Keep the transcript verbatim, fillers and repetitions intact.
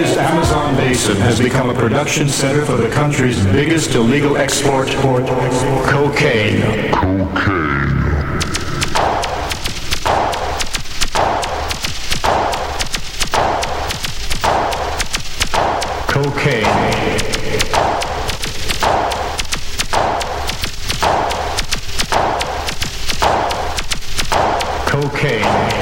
Australia's Amazon basin has become a production center for the country's biggest illegal export, cocaine. Cocaine. Cocaine. Cocaine.